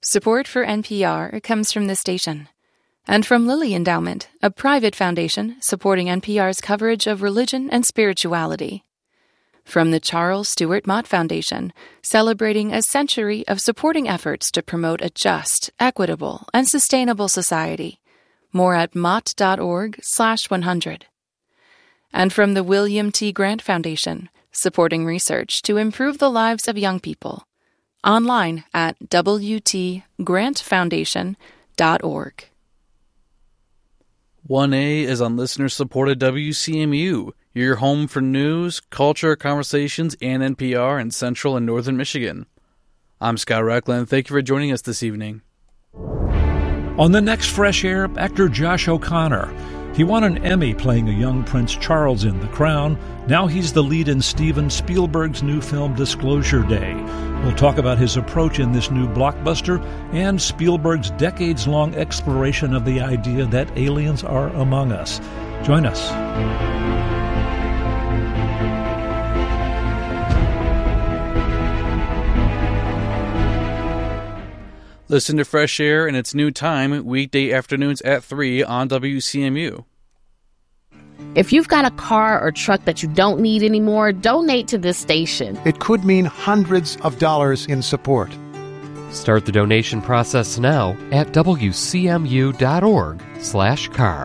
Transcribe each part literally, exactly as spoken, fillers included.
Support for N P R comes from this station and from Lilly Endowment, a private foundation supporting N P R's coverage of religion and spirituality. From the Charles Stewart Mott Foundation, celebrating a century of supporting efforts to promote a just, equitable, and sustainable society. More at mott.org slash 100. And from the William T. Grant Foundation, supporting research to improve the lives of young people. Online at w t grant foundation dot org. one A is on listener-supported W C M U, your home for news, culture, conversations, and N P R in Central and Northern Michigan. I'm Scott Reckland. Thank you for joining us this evening. On the next Fresh Air, actor Josh O'Connor. He won an Emmy playing a young Prince Charles in The Crown. Now he's the lead in Steven Spielberg's new film Disclosure Day. We'll talk about his approach in this new blockbuster and Spielberg's decades-long exploration of the idea that aliens are among us. Join us. Listen to Fresh Air in its new time, weekday afternoons at three on W C M U. If you've got a car or truck that you don't need anymore, donate to this station. It could mean hundreds of dollars in support. Start the donation process now at w c m u dot org slash car.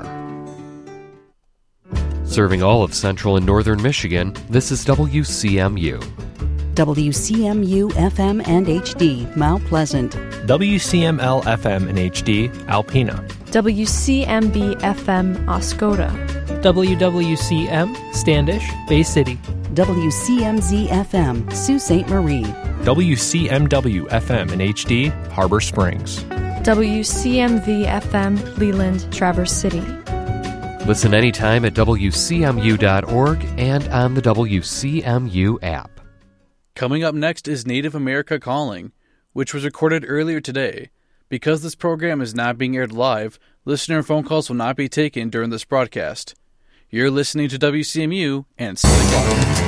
Serving all of Central and Northern Michigan, this is W C M U. W C M U F M and H D, Mount Pleasant. W C M L F M and H D, Alpena. W C M B F M, Oscoda. W W C M, Standish, Bay City. W C M Z F M, Sault Ste. Marie. W C M W F M and H D, Harbor Springs. W C M V F M, Leland, Traverse City. Listen anytime at w c m u dot org and on the W C M U app. Coming up next is Native America Calling, which was recorded earlier today. Because this program is not being aired live, listener phone calls will not be taken during this broadcast. You're listening to W C M U and six o'clock.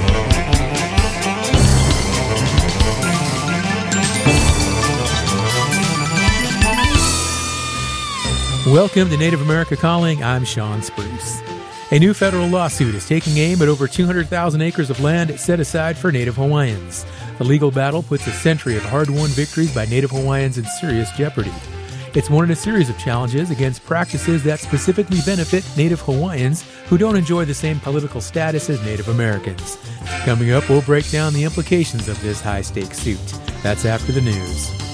Welcome to Native America Calling. I'm Sean Spruce. A new federal lawsuit is taking aim at over two hundred thousand acres of land set aside for Native Hawaiians. The legal battle puts a century of hard-won victories by Native Hawaiians in serious jeopardy. It's one in a series of challenges against practices that specifically benefit Native Hawaiians who don't enjoy the same political status as Native Americans. Coming up, we'll break down the implications of this high-stakes suit. That's after the news.